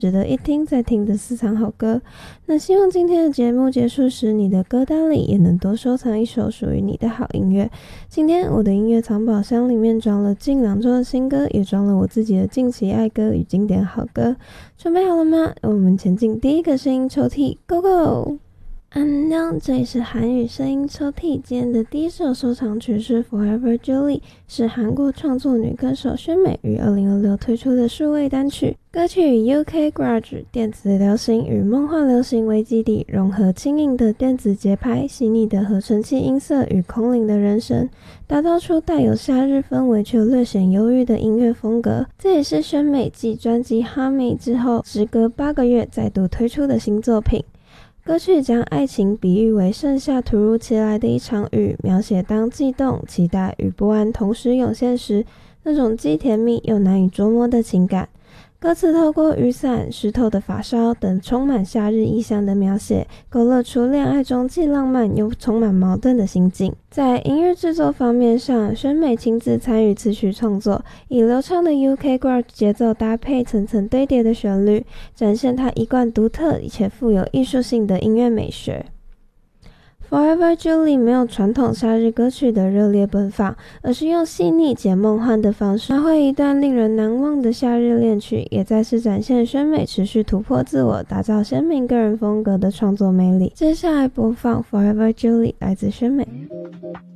值得一听再听的私藏好歌。那希望今天的节目结束时，你的歌单里也能多收藏一首属于你的好音乐。今天我的音乐藏宝箱里面装了近2周的新歌，也装了我自己的近期爱歌与经典好歌。准备好了吗？我们前进第一个声音抽屉 ，Go Go！安妞，这里是韩语声音抽屉。今天的第一首收藏曲是 Forever Julie， 是韩国创作女歌手宣美于2026推出的数位单曲。歌曲以 UK Garage 电子流行与梦幻流行为基底，融合轻盈的电子节拍、细腻的合成器音色与空灵的人声，打造出带有夏日氛围却略显忧郁的音乐风格。这也是宣美继专辑《Honey》之后，时隔8个月再度推出的新作品。歌曲将爱情比喻为盛夏突如其来的一场雨，描写当悸动、期待与不安同时涌现时，那种既甜蜜又难以捉摸的情感。歌词透过雨伞、湿透的发梢等充满夏日意象的描写，勾勒出恋爱中既浪漫又充满矛盾的心境。在音乐制作方面上，宣美亲自参与词曲创作，以流畅的 UK Garage 节奏搭配层层堆叠的旋律，展现她一贯独特且富有艺术性的音乐美学。Forever Julie 没有传统夏日歌曲的热烈奔放，而是用细腻且梦幻的方式描绘一段令人难忘的夏日恋曲，也再次展现宣美持续突破自我、打造鲜明个人风格的创作魅力。接下来播放 Forever Julie 来自宣美。